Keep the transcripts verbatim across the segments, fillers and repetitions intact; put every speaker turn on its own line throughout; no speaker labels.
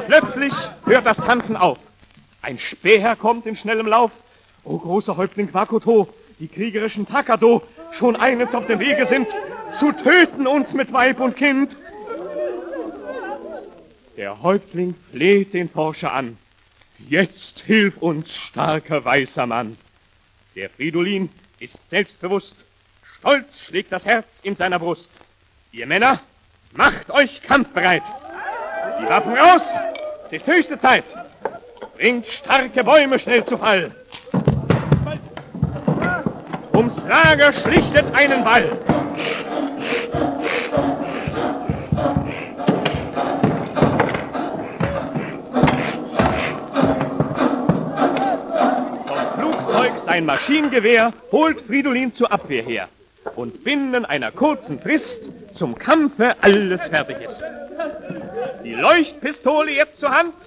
Plötzlich hört das Tanzen auf. Ein Späher kommt in schnellem Lauf. O großer Häuptling Quakoto, die kriegerischen Takado schon eines auf dem Wege sind, zu töten uns mit Weib und Kind. Der Häuptling fleht den Forscher an. Jetzt hilf uns, starker weißer Mann. Der Fridolin ist selbstbewusst. Stolz schlägt das Herz in seiner Brust. Ihr Männer, macht euch kampfbereit. Die Waffen raus, es ist höchste Zeit. Bringt starke Bäume schnell zu Fall. Ums Lager schlichtet einen Ball. Vom Flugzeug sein Maschinengewehr holt Fridolin zur Abwehr her. Und binnen einer kurzen Frist zum Kampfe alles fertig ist. Die Leuchtpistole jetzt zur Hand.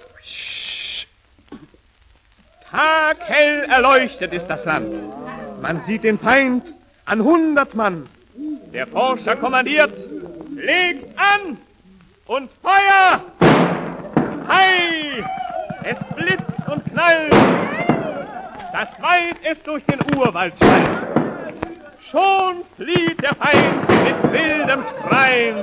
Taghell erleuchtet ist das Land. Man sieht den Feind an hundert Mann. Der Forscher kommandiert, legt an und Feuer! Hei! Es blitzt und knallt. Das Weid ist durch den Urwald schallt. Schon flieht der Feind mit wildem Schreien.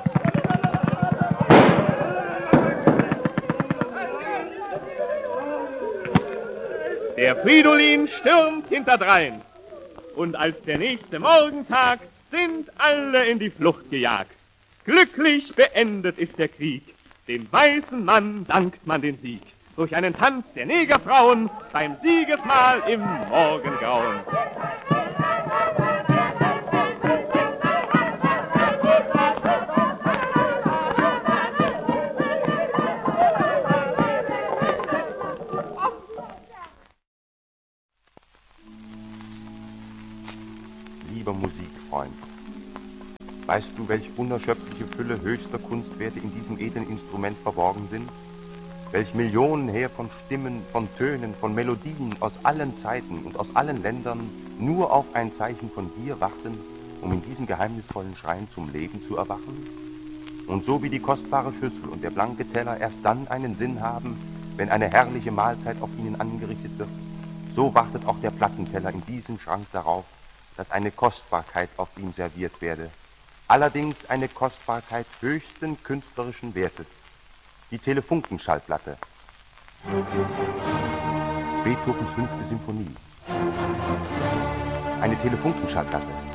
Der Fridolin stürmt hinterdrein. Und als der nächste Morgentag sind alle in die Flucht gejagt. Glücklich beendet ist der Krieg. Dem weißen Mann dankt man den Sieg. Durch einen Tanz der Negerfrauen beim Siegesmahl im Morgengrauen.
Lieber Musikfreund, weißt du, welch unerschöpfliche Fülle höchster Kunstwerte in diesem edlen Instrument verborgen sind? Welch Millionen her von Stimmen, von Tönen, von Melodien aus allen Zeiten und aus allen Ländern nur auf ein Zeichen von dir warten, um in diesem geheimnisvollen Schrein zum Leben zu erwachen? Und so wie die kostbare Schüssel und der blanke Teller erst dann einen Sinn haben, wenn eine herrliche Mahlzeit auf ihnen angerichtet wird, so wartet auch der Plattenteller in diesem Schrank darauf, dass eine Kostbarkeit auf ihm serviert werde. Allerdings eine Kostbarkeit höchsten künstlerischen Wertes. Die Telefunkenschallplatte. Beethovens fünfte Symphonie. Eine Telefunkenschallplatte.